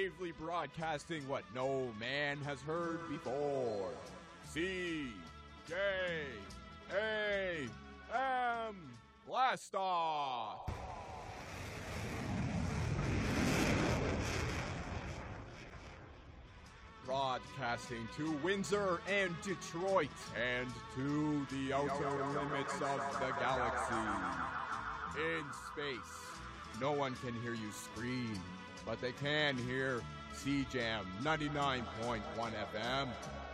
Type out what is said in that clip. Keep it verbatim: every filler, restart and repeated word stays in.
bravely broadcasting what no man has heard before. C J A M Blast Off! Broadcasting to Windsor and Detroit and to the outer limits of the galaxy. In space, no one can hear you scream, but they can hear C J A M ninety-nine point one F M